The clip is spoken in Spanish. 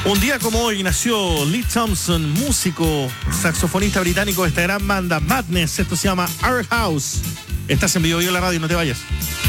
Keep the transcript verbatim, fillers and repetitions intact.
Un día como hoy nació Lee Thompson, músico, saxofonista británico de esta gran banda Madness. Esto se llama Our House. Estás en Vivo Vivo la radio, no te vayas.